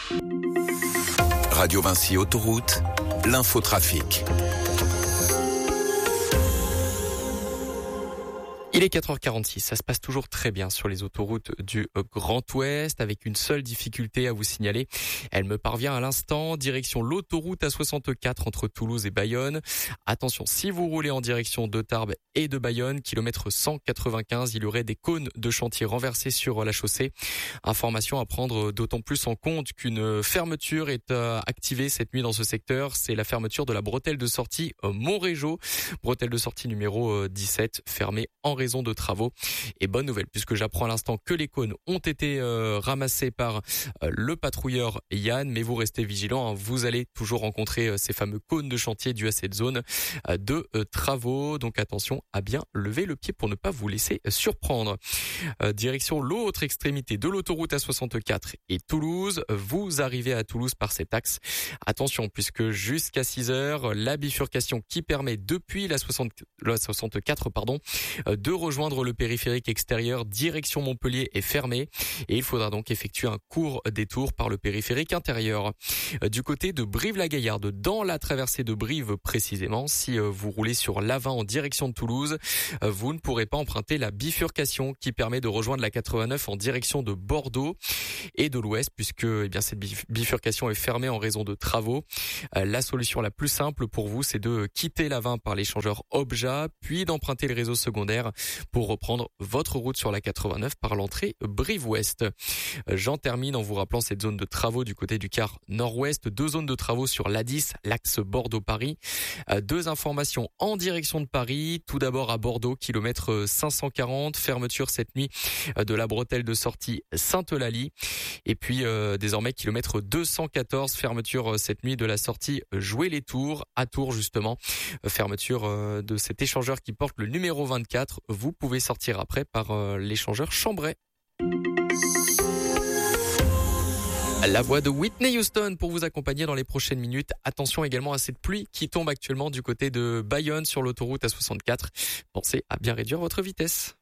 Radio Vinci Autoroute, l'infotrafic. Il est 4h46, ça se passe toujours très bien sur les autoroutes du Grand Ouest, avec une seule difficulté à vous signaler. Elle me parvient à l'instant, direction l'autoroute A64 entre Toulouse et Bayonne. Attention, si vous roulez en direction de Tarbes et de Bayonne, kilomètre 195, il y aurait des cônes de chantier renversés sur la chaussée. Information à prendre d'autant plus en compte qu'une fermeture est activée cette nuit dans ce secteur. C'est la fermeture de la bretelle de sortie Montrégeau, bretelle de sortie numéro 17, fermée en raison de travaux. Et bonne nouvelle, puisque j'apprends à l'instant que les cônes ont été ramassés par le patrouilleur Yann, mais vous restez vigilants, hein, vous allez toujours rencontrer ces fameux cônes de chantier dus à cette zone de travaux. Donc attention à bien lever le pied pour ne pas vous laisser surprendre. Direction l'autre extrémité de l'autoroute A64 et Toulouse. Vous arrivez à Toulouse par cet axe. Attention, puisque jusqu'à 6h, la bifurcation qui permet depuis la 64 de rejoindre le périphérique extérieur direction Montpellier est fermée et il faudra donc effectuer un court détour par le périphérique intérieur. Du côté de Brive-la-Gaillarde, dans la traversée de Brive précisément, si vous roulez sur l'A20 en direction de Toulouse, vous ne pourrez pas emprunter la bifurcation qui permet de rejoindre la 89 en direction de Bordeaux et de l'Ouest, puisque cette bifurcation est fermée en raison de travaux. La solution la plus simple pour vous, c'est de quitter l'A20 par l'échangeur Obja, puis d'emprunter le réseau secondaire pour reprendre votre route sur la 89 par l'entrée Brive-Ouest. J'en termine en vous rappelant cette zone de travaux du côté du quart nord-ouest. 2 zones de travaux sur l'A10, l'axe Bordeaux-Paris. 2 informations en direction de Paris. Tout d'abord à Bordeaux, kilomètre 540, fermeture cette nuit de la bretelle de sortie Sainte-Eulalie. Et puis désormais kilomètre 214, fermeture cette nuit de la sortie Jouer-les-Tours, à Tours justement. Fermeture de cet échangeur qui porte le numéro 24. Vous pouvez sortir après par l'échangeur Chambray. La voix de Whitney Houston pour vous accompagner dans les prochaines minutes. Attention également à cette pluie qui tombe actuellement du côté de Bayonne sur l'autoroute A64. Pensez à bien réduire votre vitesse.